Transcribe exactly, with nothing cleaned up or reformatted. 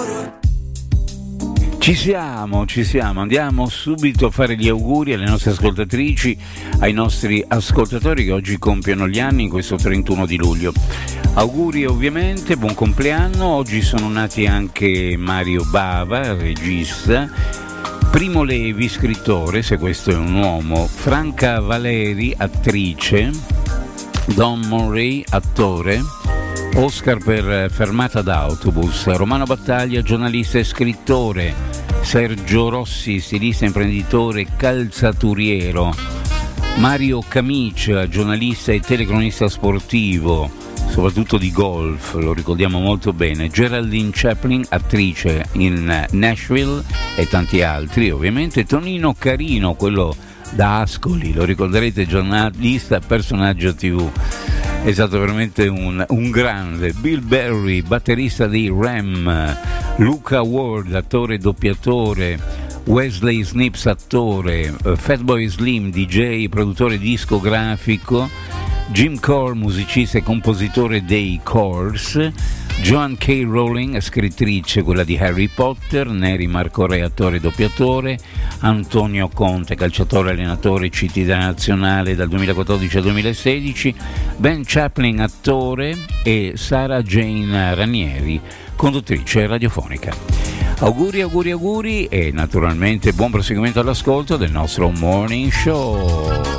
Ci siamo, ci siamo, andiamo subito a fare gli auguri alle nostre ascoltatrici, ai nostri ascoltatori che oggi compiono gli anni in questo trentuno di luglio. Auguri ovviamente, buon compleanno, oggi sono nati anche Mario Bava, regista, Primo Levi, scrittore, se questo è un uomo, Franca Valeri, attrice, Don Monray, attore, Oscar per Fermata d'autobus, Romano Battaglia, giornalista e scrittore, Sergio Rossi, stilista, imprenditore, calzaturiero, Mario Camicia, giornalista e telecronista sportivo, soprattutto di golf, lo ricordiamo molto bene, Geraldine Chaplin, attrice in Nashville e tanti altri, ovviamente Tonino Carino, quello da Ascoli, lo ricorderete, giornalista, personaggio tivù. È stato veramente un, un grande. Bill Berry, batterista dei Ram, Luca Ward, attore e doppiatore, Wesley Snipes, attore, Fatboy Slim, D J, produttore discografico, Jim Core, musicista e compositore dei Coors, Joan K. Rowling, scrittrice, quella di Harry Potter, Neri Marco Re, attore e doppiatore, Antonio Conte, calciatore, allenatore, C T della nazionale dal duemilaquattordici al duemilasedici, Ben Chaplin, attore, e Sara Jane Ranieri, conduttrice radiofonica. Auguri, auguri, auguri e naturalmente buon proseguimento all'ascolto del nostro Morning Show.